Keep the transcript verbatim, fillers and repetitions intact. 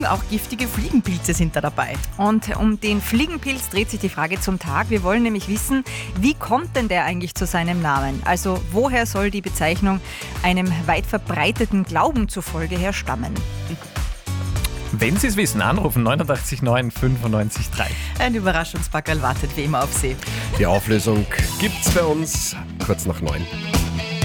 Auch giftige Fliegenpilze sind da dabei. Und um den Fliegenpilz dreht sich die Frage zum Tag. Wir wollen nämlich wissen, wie kommt denn der eigentlich zu seinem Namen? Also woher soll die Bezeichnung einem weit verbreiteten Glauben zufolge herstammen? Wenn Sie es wissen, anrufen neunundachtzig neun fünfundneunzig drei. Ein Überraschungspackerl wartet wie immer auf Sie. Die Auflösung gibt's bei uns kurz nach neun.